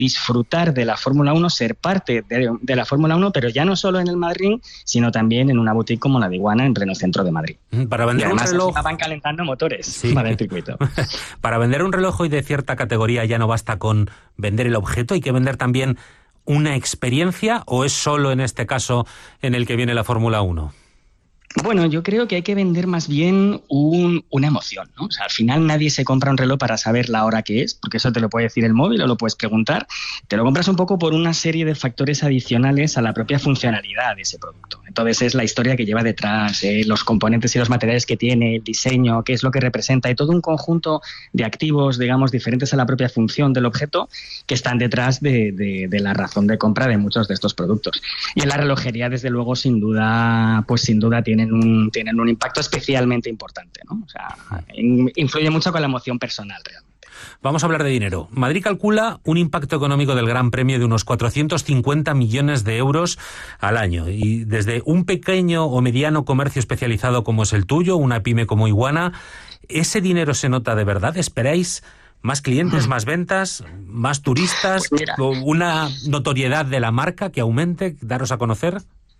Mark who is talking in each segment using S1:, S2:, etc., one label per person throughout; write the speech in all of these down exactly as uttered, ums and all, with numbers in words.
S1: disfrutar de la Fórmula uno, ser parte de, de la Fórmula uno, pero ya no solo en el Madrid, sino también en una boutique como la de Iguana en pleno centro de Madrid.
S2: Para vender y además un reloj
S1: van calentando motores
S2: sí.
S1: para el circuito.
S2: Para vender un reloj hoy de cierta categoría ya no basta con vender el objeto, hay que vender también una experiencia, ¿o es solo en este caso en el que viene la Fórmula uno?
S1: Bueno, yo creo que hay que vender más bien un, una emoción, ¿no? O sea, al final nadie se compra un reloj para saber la hora que es, porque eso te lo puede decir el móvil o lo puedes preguntar. Te lo compras un poco por una serie de factores adicionales a la propia funcionalidad de ese producto. Entonces es la historia que lleva detrás, eh, los componentes y los materiales que tiene, el diseño, qué es lo que representa, y todo un conjunto de activos, digamos, diferentes a la propia función del objeto que están detrás de, de, de la razón de compra de muchos de estos productos. Y en la relojería, desde luego, sin duda, pues sin duda tiene Tienen un, tienen un impacto especialmente importante, ¿no? O sea, in, influye mucho con la emoción personal, realmente.
S2: Vamos a hablar de dinero. Madrid calcula un impacto económico del Gran Premio de unos cuatrocientos cincuenta millones de euros al año. Y desde un pequeño o mediano comercio especializado como es el tuyo, una pyme como Iguana, ¿ese dinero se nota de verdad? ¿Esperáis más clientes, más ventas, más turistas,
S1: pues mira,
S2: una notoriedad de la marca que aumente, daros a conocer?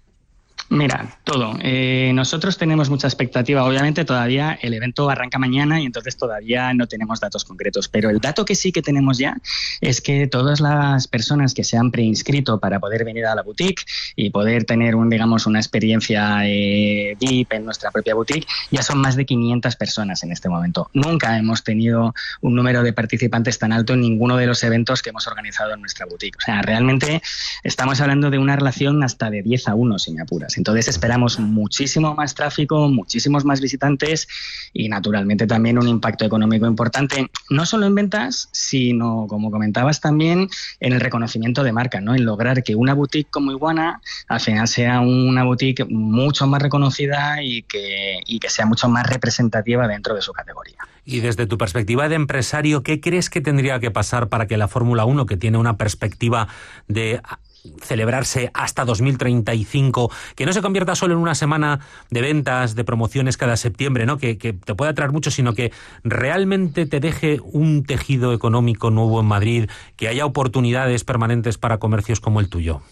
S1: Mira, todo. Eh, nosotros tenemos mucha expectativa. Obviamente todavía el evento arranca mañana y entonces todavía no tenemos datos concretos. Pero el dato que sí que tenemos ya es que todas las personas que se han preinscrito para poder venir a la boutique y poder tener un, digamos, una experiencia eh, V I P en nuestra propia boutique, ya son más de quinientas personas en este momento. Nunca hemos tenido un número de participantes tan alto en ninguno de los eventos que hemos organizado en nuestra boutique. O sea, realmente estamos hablando de una relación hasta de diez a uno, si me apuras. Entonces esperamos muchísimo más tráfico, muchísimos más visitantes y naturalmente también un impacto económico importante, no solo en ventas, sino, como comentabas, también en el reconocimiento de marca, ¿no? En lograr que una boutique como Iguana al final sea una boutique mucho más reconocida y que, y que sea mucho más representativa dentro de su categoría.
S2: Y desde tu perspectiva de empresario, ¿qué crees que tendría que pasar para que la Fórmula uno, que tiene una perspectiva de celebrarse hasta dos mil treinta y cinco, que no se convierta solo en una semana de ventas, de promociones cada septiembre, ¿no? Que, que te pueda atraer mucho, sino que realmente te deje un tejido económico nuevo en Madrid, que haya oportunidades permanentes para comercios como el tuyo?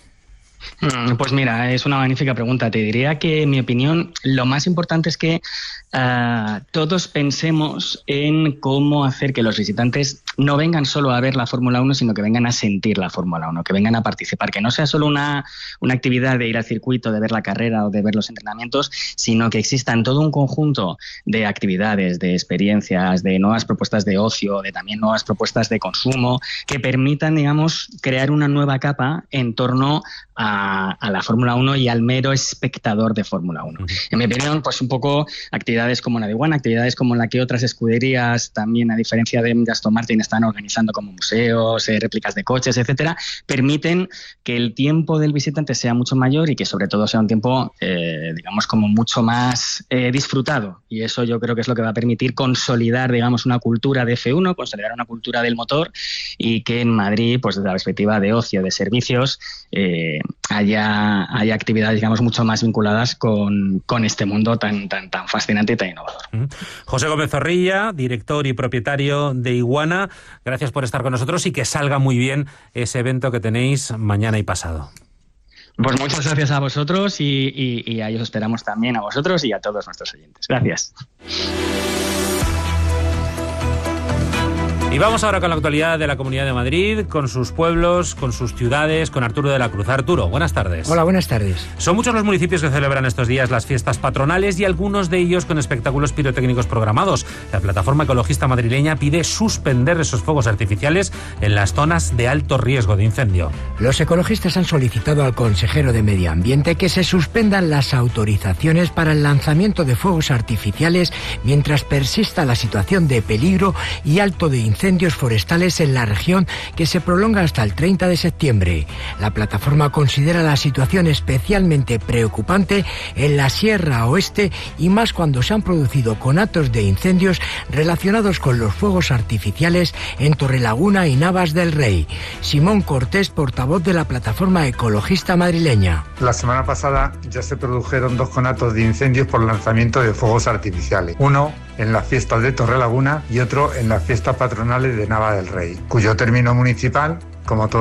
S1: Pues mira, es una magnífica pregunta. Te diría que, en mi opinión, lo más importante es que uh, todos pensemos en cómo hacer que los visitantes no vengan solo a ver la Fórmula uno, sino que vengan a sentir la Fórmula uno, que vengan a participar, que no sea solo una, una actividad de ir al circuito, de ver la carrera o de ver los entrenamientos, sino que existan todo un conjunto de actividades, de experiencias, de nuevas propuestas de ocio, de también nuevas propuestas de consumo, que permitan, digamos, crear una nueva capa en torno a A, a la Fórmula uno y al mero espectador de Fórmula uno. Uh-huh. En mi opinión, pues un poco actividades como la de Iguana, actividades como la que otras escuderías también, a diferencia de Aston Martin, están organizando como museos, eh, réplicas de coches, etcétera, permiten que el tiempo del visitante sea mucho mayor y que sobre todo sea un tiempo, eh, digamos, como mucho más eh, disfrutado. Y eso yo creo que es lo que va a permitir consolidar, digamos, una cultura de F uno, consolidar una cultura del motor, y que en Madrid, pues desde la perspectiva de ocio, de servicios, eh, haya, haya actividades, digamos, mucho más vinculadas con, con este mundo tan, tan, tan fascinante y tan innovador.
S2: José Gómez Zorrilla, director y propietario de Iguana, gracias por estar con nosotros y que salga muy bien ese evento que tenéis mañana y pasado.
S1: Pues muchas gracias a vosotros y, y, y a ellos esperamos también, a vosotros y a todos nuestros oyentes. Gracias.
S2: Y vamos ahora con la actualidad de la Comunidad de Madrid, con sus pueblos, con sus ciudades, con Arturo de la Cruz. Arturo, buenas tardes.
S3: Hola, buenas tardes.
S2: Son muchos los municipios que celebran estos días las fiestas patronales y algunos de ellos con espectáculos pirotécnicos programados. La plataforma ecologista madrileña pide suspender esos fuegos artificiales en las zonas de alto riesgo de incendio.
S3: Los ecologistas han solicitado al consejero de Medio Ambiente que se suspendan las autorizaciones para el lanzamiento de fuegos artificiales mientras persista la situación de peligro y alto de incendio incendios forestales en la región, que se prolonga hasta el treinta de septiembre. La plataforma considera la situación especialmente preocupante en la Sierra Oeste y más cuando se han producido conatos de incendios relacionados con los fuegos artificiales en Torrelaguna y Navas del Rey. Simón Cortés, portavoz de la plataforma ecologista madrileña.
S4: La semana pasada ya se produjeron dos conatos de incendios por lanzamiento de fuegos artificiales. Uno en las fiestas de Torrelaguna y otro en las fiestas patronales de Nava del Rey, cuyo término municipal, como todo